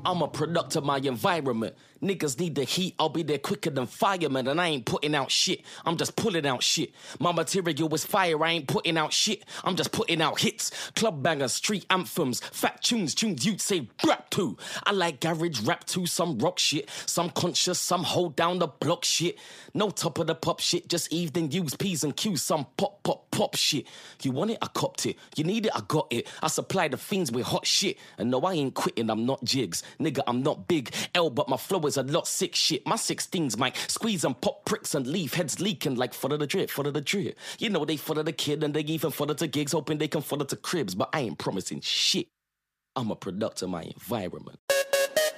I'm a product of my environment. Niggas need the heat, I'll be there quicker than firemen. And I ain't putting out shit, I'm just pulling out shit. My material is fire, I ain't putting out shit, I'm just putting out hits. Club bangers, street anthems, fat tunes you'd say rap to. I like garage rap too, some rock shit. Some conscious, some hold down the block shit. No top of the pop shit, just evening use P's and Q's. Some pop shit. You want it, I copped it. You need it, I got it. I supply the fiends with hot shit. And no, I ain't quitting, I'm not jigs. Nigga, I'm not big L, but my flow is a lot sick shit. My 16s might squeeze and pop pricks and leave heads leaking like follow the drip. You know they follow the kid and they even follow to gigs, hoping they can follow to cribs. But I ain't promising shit. I'm a product of my environment.